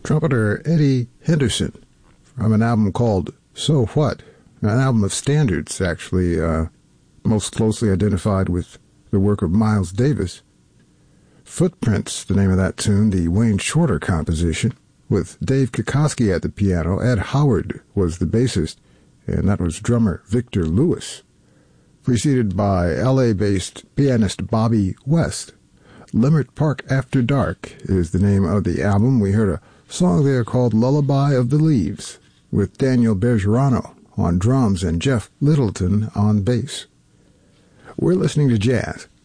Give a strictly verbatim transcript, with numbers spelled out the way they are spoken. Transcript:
trumpeter Eddie Henderson from an album called So What, an album of standards, actually, uh, most closely identified with the work of Miles Davis. Footprints, the name of that tune, the Wayne Shorter composition, with Dave Kikoski at the piano. Ed Howard was the bassist, and that was drummer Victor Lewis, preceded by L A-based pianist Bobby West. Leimert Park After Dark is the name of the album. We heard a song there called Lullaby of the Leaves, with Daniel Bergerano on drums and Jeff Littleton on bass. We're listening to jazz